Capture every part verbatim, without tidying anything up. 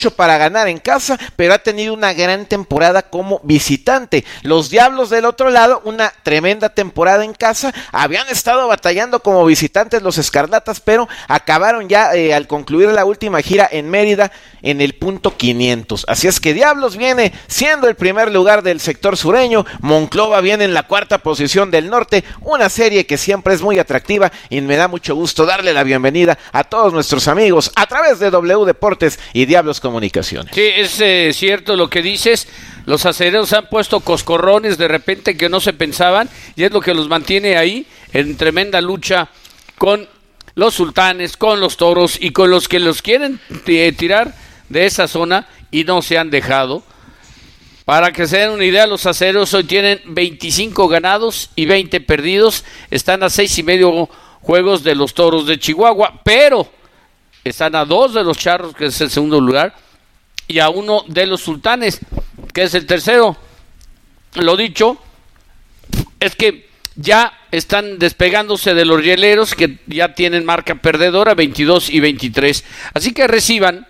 para ganar en casa, pero ha tenido una gran temporada como visitante. Los Diablos del otro lado, una tremenda temporada en casa, habían estado batallando como visitantes los Escarlatas, pero acabaron ya eh, al concluir la última gira en Mérida en el punto quinientos. Así es que Diablos viene siendo el primer lugar del sector sureño, Monclova viene en la cuarta posición del norte, una serie que siempre es muy atractiva y me da mucho gusto darle la bienvenida a todos nuestros amigos a través de W Deportes y Diablos Comunicaciones. Sí, es eh, cierto lo que dices. Los acereros han puesto coscorrones de repente que no se pensaban y es lo que los mantiene ahí en tremenda lucha con los sultanes, con los toros y con los que los quieren t- tirar de esa zona y no se han dejado. Para que se den una idea, los acereros hoy tienen veinticinco ganados y veinte perdidos, están a seis y medio juegos de los toros de Chihuahua, pero están a dos de los charros, que es el segundo lugar, y a uno de los sultanes, que es el tercero. Lo dicho, es que ya están despegándose de los hieleros, que ya tienen marca perdedora, veintidós y veintitrés. Así que reciban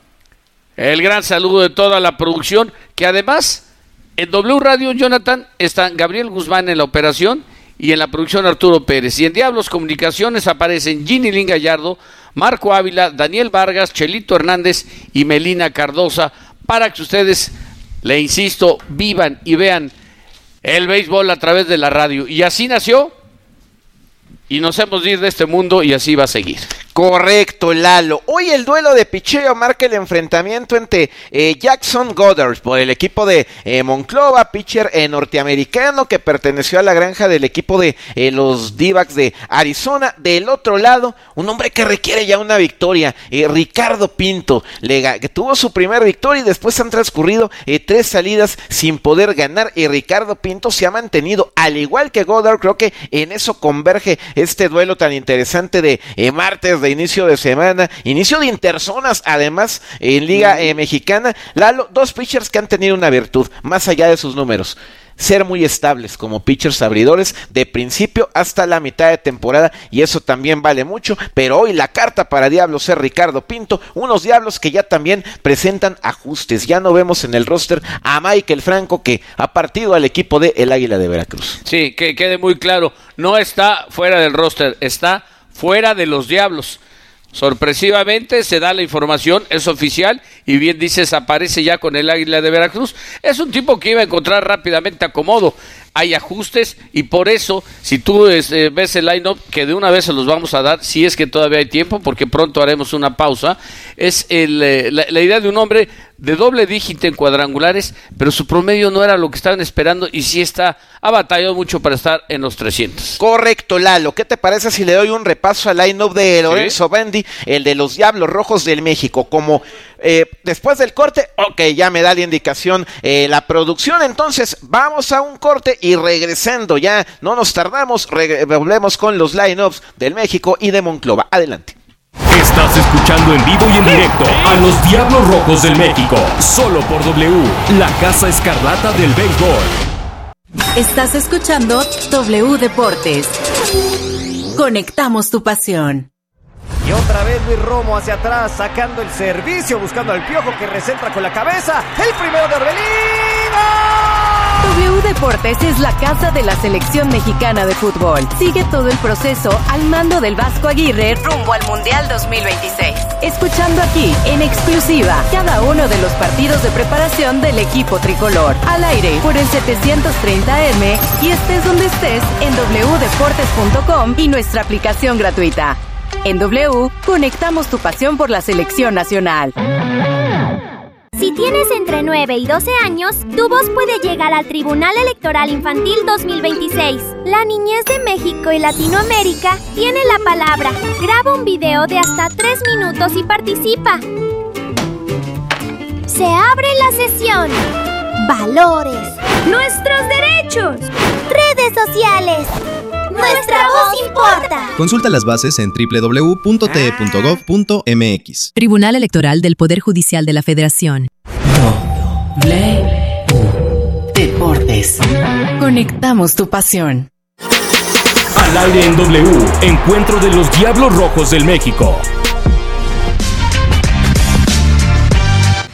el gran saludo de toda la producción, que además en W Radio, Jonathan, están Gabriel Guzmán en la operación y en la producción Arturo Pérez. Y en Diablos Comunicaciones aparecen Ginny Lin Gallardo, Marco Ávila, Daniel Vargas, Chelito Hernández y Melina Cardosa, para que ustedes, le insisto, vivan y vean el béisbol a través de la radio. Y así nació, y nos hemos de ir de este mundo, y así va a seguir. Correcto, Lalo. Hoy el duelo de picheo marca el enfrentamiento entre eh, Jackson Goddard por el equipo de eh, Monclova, pitcher eh, norteamericano que perteneció a la granja del equipo de eh, los D-backs de Arizona. Del otro lado, un hombre que requiere ya una victoria, eh, Ricardo Pinto, le, que tuvo su primera victoria y después han transcurrido eh, tres salidas sin poder ganar, y Ricardo Pinto se ha mantenido, al igual que Goddard. Creo que en eso converge este duelo tan interesante de eh, martes de inicio de semana, inicio de interzonas además en Liga eh, Mexicana. Lalo, dos pitchers que han tenido una virtud, más allá de sus números: ser muy estables como pitchers abridores de principio hasta la mitad de temporada, y eso también vale mucho. Pero hoy la carta para Diablos es Ricardo Pinto, unos Diablos que ya también presentan ajustes. Ya no vemos en el roster a Michael Franco, que ha partido al equipo de el Águila de Veracruz. Sí, que quede muy claro, no está fuera del roster, está fuera de los Diablos. Sorpresivamente se da la información, es oficial, y bien dices, aparece ya con el Águila de Veracruz. Es un tipo que iba a encontrar rápidamente acomodo. Hay ajustes, y por eso, si tú eh, ves el line-up, que de una vez se los vamos a dar, si es que todavía hay tiempo, porque pronto haremos una pausa, es el, eh, la, la idea de un hombre de doble dígito en cuadrangulares, pero su promedio no era lo que estaban esperando, y sí está, ha batallado mucho para estar en los trescientos. Correcto, Lalo. ¿Qué te parece si le doy un repaso al line-up de Lorenzo ¿Sí? Bendy, el de los Diablos Rojos del México? Como eh, después del corte, ok, ya me da la indicación eh, la producción, entonces vamos a un corte y regresando, ya no nos tardamos, re- volvemos con los line-ups del México y de Monclova. Adelante. Estás escuchando en vivo y en directo a los Diablos Rojos del México, solo por W, la Casa Escarlata del béisbol. Estás escuchando W Deportes. Conectamos tu pasión. Y otra vez Luis Romo hacia atrás, sacando el servicio, buscando al Piojo, que recentra con la cabeza. El primero de Orbelín. W Deportes es la casa de la selección mexicana de fútbol. Sigue todo el proceso al mando del Vasco Aguirre rumbo al Mundial dos mil veintiséis. Escuchando aquí, en exclusiva, cada uno de los partidos de preparación del equipo tricolor. Al aire, por el setecientos treinta eme, y estés donde estés, en doble u deportes punto com y nuestra aplicación gratuita. En W, conectamos tu pasión por la selección nacional. Si tienes entre nueve y doce años, tu voz puede llegar al Tribunal Electoral Infantil dos mil veintiséis. La niñez de México y Latinoamérica tiene la palabra. Graba un video de hasta tres minutos y participa. Se abre la sesión. Valores. Nuestros derechos. Redes sociales. Nuestra voz importa. Consulta las bases en doble u doble u doble u punto t e punto gov punto m x. Tribunal Electoral del Poder Judicial de la Federación. W Deportes. Conectamos tu pasión. Al aire en W, encuentro de los Diablos Rojos del México.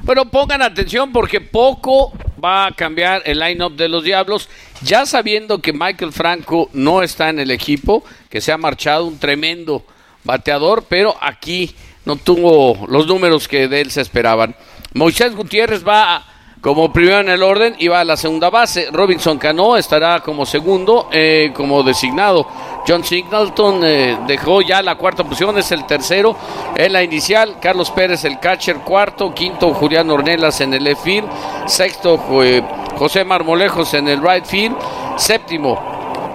Pero pongan atención porque poco va a cambiar el line-up de los Diablos, ya sabiendo que Michael Franco no está en el equipo, que se ha marchado, un tremendo bateador, pero aquí no tuvo los números que de él se esperaban. Moisés Gutiérrez va a, como primero en el orden y va a la segunda base. Robinson Cano estará como segundo, eh, como designado. John Singleton eh, dejó ya la cuarta posición, es el tercero en la inicial. Carlos Pérez el catcher, cuarto. Quinto, Julián Ornelas en el left field. Sexto, eh, José Marmolejos en el right field. Séptimo,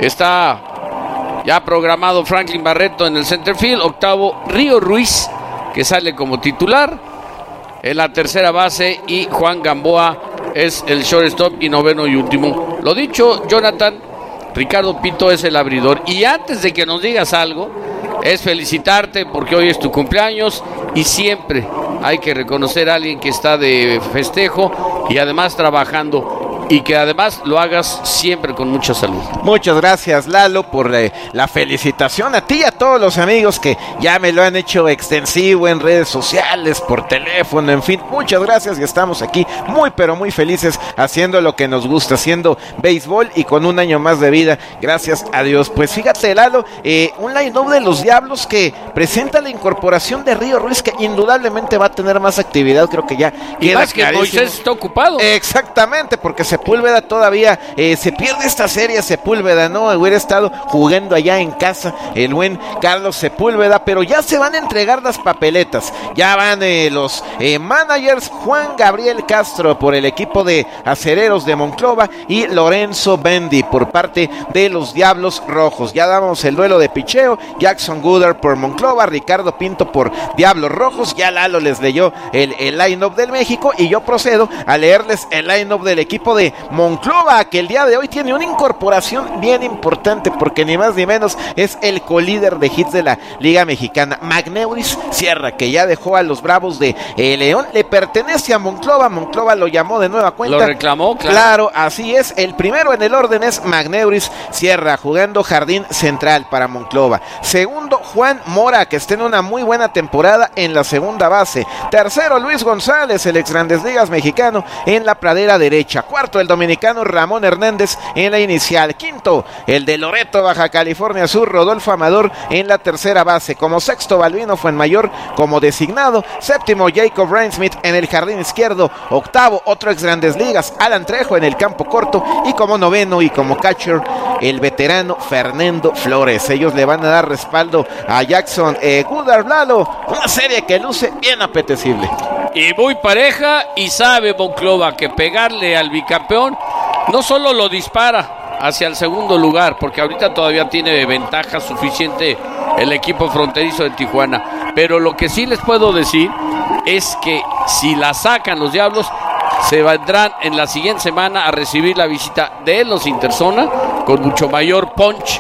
está ya programado Franklin Barreto en el center field. Octavo, Río Ruiz, que sale como titular en la tercera base, y Juan Gamboa es el shortstop, y noveno y último. Lo dicho, Jonathan, Ricardo Pinto es el abridor. Y antes de que nos digas algo, es felicitarte porque hoy es tu cumpleaños y siempre hay que reconocer a alguien que está de festejo y además trabajando, y que además lo hagas siempre con mucha salud. Muchas gracias, Lalo, por eh, la felicitación a ti y a todos los amigos que ya me lo han hecho extensivo en redes sociales, por teléfono, en fin, muchas gracias, y estamos aquí muy pero muy felices haciendo lo que nos gusta, haciendo béisbol y con un año más de vida, gracias a Dios. Pues fíjate, Lalo, eh, un line-up de los Diablos que presenta la incorporación de Río Ruiz, que indudablemente va a tener más actividad, creo que ya y queda más que clarísimo. Moisés está ocupado. Exactamente, porque se Sepúlveda todavía eh, se pierde esta serie. Sepúlveda, ¿no? Hubiera estado jugando allá en casa el buen Carlos Sepúlveda, pero ya se van a entregar las papeletas, ya van eh, los eh, managers Juan Gabriel Castro por el equipo de Acereros de Monclova y Lorenzo Bendy por parte de los Diablos Rojos. Ya damos el duelo de picheo, Jackson Gooder por Monclova, Ricardo Pinto por Diablos Rojos. Ya Lalo les leyó el, el line-up del México y yo procedo a leerles el line-up del equipo de Monclova, que el día de hoy tiene una incorporación bien importante, porque ni más ni menos es el colíder de hits de la Liga Mexicana, Magneuris Sierra, que ya dejó a los Bravos de eh, León, le pertenece a Monclova. Monclova lo llamó de nueva cuenta, lo reclamó, claro. Claro, así es. El primero en el orden es Magneuris Sierra, jugando jardín central para Monclova. Segundo, Juan Mora, que está en una muy buena temporada en la segunda base. Tercero, Luis González, el ex Grandes Ligas mexicano, en la pradera derecha. Cuarto, el dominicano Ramón Hernández en la inicial. Quinto, el de Loreto, Baja California Sur, Rodolfo Amador en la tercera base. Como sexto, Balbino Fuenmayor como designado. Séptimo, Jacob Rainsmith en el jardín izquierdo. Octavo, otro ex Grandes Ligas, Alan Trejo en el campo corto. Y como noveno y como catcher, el veterano Fernando Flores. Ellos le van a dar respaldo a Jackson eh, Goodard. Lalo, una serie que luce bien apetecible. Y muy pareja, y sabe Monclova que pegarle al bicampeón no solo lo dispara hacia el segundo lugar, porque ahorita todavía tiene ventaja suficiente el equipo fronterizo de Tijuana, pero lo que sí les puedo decir es que si la sacan los Diablos, se vendrán en la siguiente semana a recibir la visita de los Interzona con mucho mayor punch,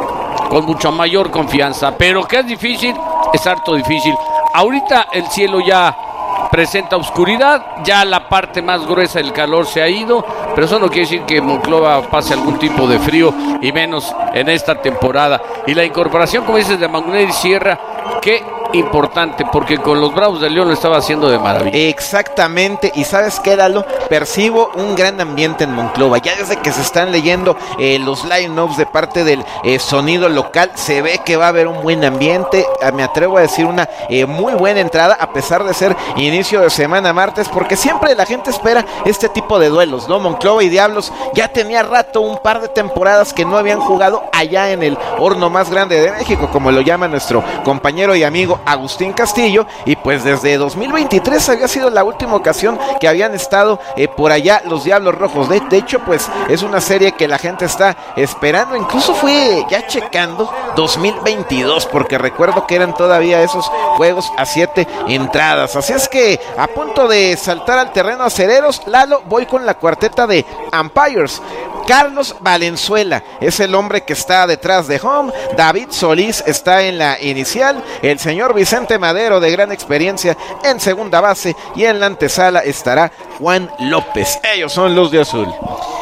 con mucha mayor confianza, pero que es difícil, es harto difícil. Ahorita el cielo ya presenta oscuridad, ya la parte más gruesa del calor se ha ido, pero eso no quiere decir que Monclova pase algún tipo de frío, y menos en esta temporada. Y la incorporación, como dices, de Magneuris Sierra, que importante, porque con los Bravos de León lo estaba haciendo de maravilla. Exactamente, y ¿sabes qué, Lalo? Percibo un gran ambiente en Monclova. Ya desde que se están leyendo eh, los line-ups de parte del eh, sonido local, se ve que va a haber un buen ambiente. Eh, me atrevo a decir una eh, muy buena entrada, a pesar de ser inicio de semana martes, porque siempre la gente espera este tipo de duelos, ¿no? Monclova y Diablos ya tenía rato, un par de temporadas que no habían jugado allá en el horno más grande de México, como lo llama nuestro compañero y amigo Agustín Castillo, y pues desde dos mil veintitrés había sido la última ocasión que habían estado eh, por allá los Diablos Rojos. De, de hecho, pues es una serie que la gente está esperando, incluso fue ya checando dos mil veintidós, porque recuerdo que eran todavía esos juegos a siete entradas. Así es que a punto de saltar al terreno acereros, Lalo, voy con la cuarteta de umpires. Carlos Valenzuela es el hombre que está detrás de home. David Solís está en la inicial. El señor Vicente Madero, de gran experiencia, en segunda base. Y en la antesala estará Juan López. Ellos son los de azul.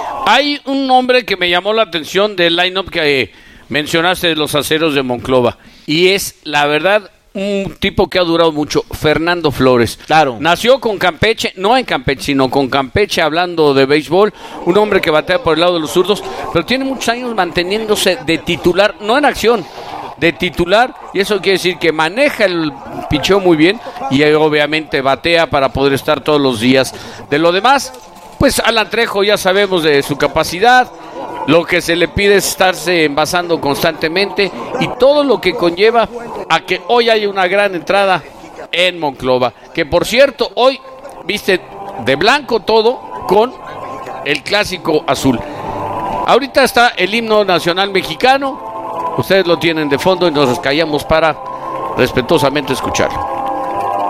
Hay un nombre que me llamó la atención del line-up que eh, mencionaste de los Aceros de Monclova. Y es, la verdad, un tipo que ha durado mucho, Fernando Flores. Claro. Nació con Campeche, no en Campeche, sino con Campeche, hablando de béisbol, un hombre que batea por el lado de los zurdos, pero tiene muchos años manteniéndose de titular, no en acción, de titular, y eso quiere decir que maneja el picheo muy bien y obviamente batea para poder estar todos los días. De lo demás, pues Alan Trejo ya sabemos de su capacidad. Lo que se le pide es estarse envasando constantemente y todo lo que conlleva a que hoy haya una gran entrada en Monclova. Que por cierto, hoy viste de blanco todo con el clásico azul. Ahorita está el himno nacional mexicano. Ustedes lo tienen de fondo y nos callamos para respetuosamente escucharlo.